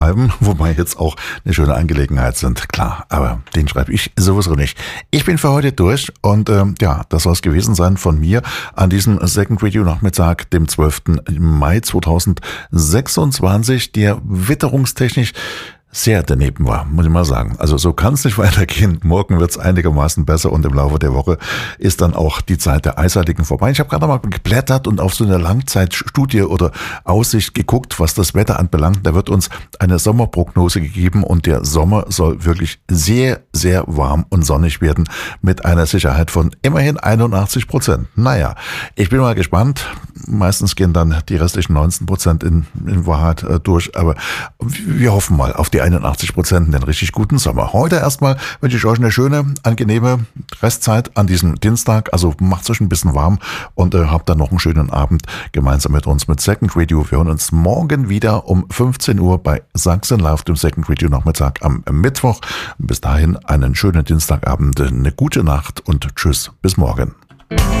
wobei jetzt auch eine schöne Angelegenheit sind, klar, aber den schreibe ich sowieso nicht. Ich bin für heute durch und ja, das soll es gewesen sein von mir an diesem Second Radio Nachmittag, dem 12. Mai 2026, der witterungstechnisch sehr daneben war, muss ich mal sagen. Also so kann es nicht weitergehen. Morgen wird es einigermaßen besser und im Laufe der Woche ist dann auch die Zeit der Eisheiligen vorbei. Ich habe gerade mal geblättert und auf so eine Langzeitstudie oder Aussicht geguckt, was das Wetter anbelangt. Da wird uns eine Sommerprognose gegeben und der Sommer soll wirklich sehr, sehr warm und sonnig werden mit einer Sicherheit von immerhin 81%. Naja, ich bin mal gespannt. Meistens gehen dann die restlichen 19% in Wahrheit durch, aber wir hoffen mal auf die 81%, den richtig guten Sommer. Heute erstmal wünsche ich euch eine schöne, angenehme Restzeit an diesem Dienstag. Also macht es euch ein bisschen warm und habt dann noch einen schönen Abend gemeinsam mit uns mit Second Radio. Wir hören uns morgen wieder um 15 Uhr bei Sachsen Live, dem Second Radio Nachmittag am Mittwoch. Bis dahin einen schönen Dienstagabend, eine gute Nacht und tschüss, bis morgen.